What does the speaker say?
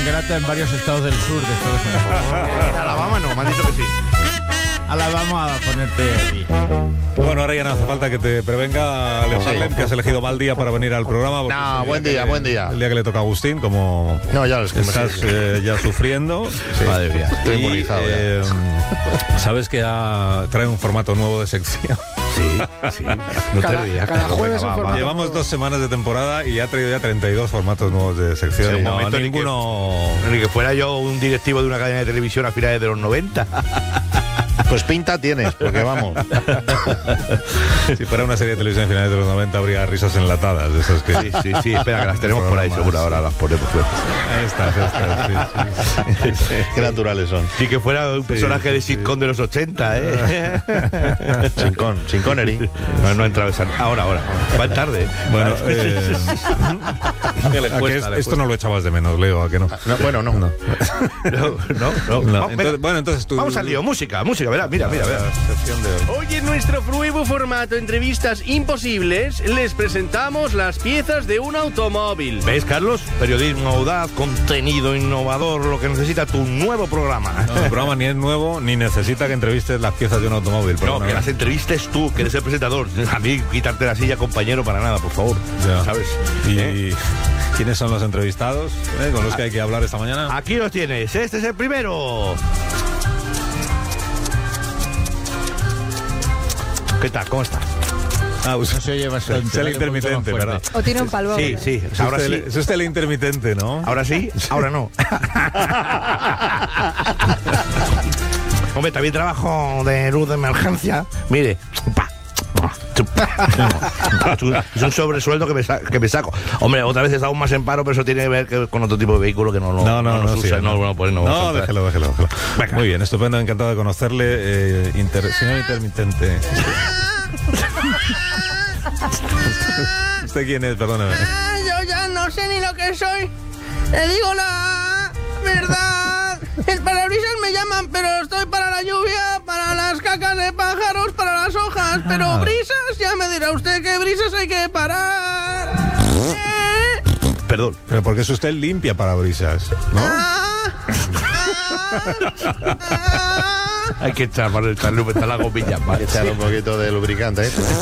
sangrata en varios estados del sur de Estados Unidos. En Alabama no, me han dicho que sí. Ahora vamos a ponerte aquí. Bueno, ahora ya no hace falta que te prevenga Leo Harlem, que has elegido mal día para venir al programa. No, buen día, buen día. El día que le toca a Agustín, como no, ya es que estás ya sufriendo. Sí. Madre mía, estoy inmunizado ya. Sabes que trae un formato nuevo de sección. Sí. No te rías. Cada jueves un formato. Llevamos 2 semanas de temporada y ya ha traído ya 32 formatos nuevos de sección. Sí, No, ninguno... Ni que fuera yo un directivo de una cadena de televisión a finales de los 90. Pues pinta tienes, porque vamos. Si fuera una serie de televisión a finales de los 90 habría risas enlatadas. De esas que... Sí, espera, que las tenemos por ahí, seguro. Ahora las ponemos. Ahí está, sí. Qué naturales son. Sí, que fuera un personaje de sitcom de los 80, ¿eh? Sin Connery. No entra a besar. Ahora. Va tarde. Bueno, esto no lo echabas de menos, Leo, ¿a que no? Bueno, no. Entonces tú... Vamos al lío, música, verá, mira. Sección de hoy. Hoy en nuestro nuevo formato Entrevistas Imposibles les presentamos las piezas de un automóvil. ¿Ves, Carlos? Periodismo audaz, contenido innovador, lo que necesita tu nuevo programa. No, el programa ni es nuevo ni necesita que entrevistes las piezas de un automóvil. No, que las entrevistes tú, que eres el presentador. A mí, quitarte la silla, compañero, para nada, por favor. Ya. ¿Sabes? ¿Y quiénes son los entrevistados con los que hay que hablar esta mañana? Aquí los tienes, este es el primero. ¿Qué tal? ¿Cómo estás? Pues No se oye bastante. Es el intermitente, ¿verdad? O tiene un palvo. Sí. Ahora sí. Es usted el intermitente, ¿no? Ahora sí, ahora no. Hombre, también trabajo de luz de emergencia. Mire. Es un sobresueldo que me saco. Hombre, otra vez he estado más en paro, pero eso tiene que ver con otro tipo de vehículo que no usa. No, déjelo. Venga. Muy bien, estupendo, encantado de conocerle. Señor intermitente. ¿Usted quién es? Perdóneme. Yo ya no sé ni lo que soy. Le digo la verdad. El parabrisas me llaman, pero estoy para la lluvia, para las cacas de pájaros, para las hojas. Pero brisas, ya me dirá usted que brisas hay que parar. Perdón. Pero porque es usted limpia parabrisas, ¿no? Hay que echarle la gomilla. Hay que echarle un poquito de lubricante, ¿eh?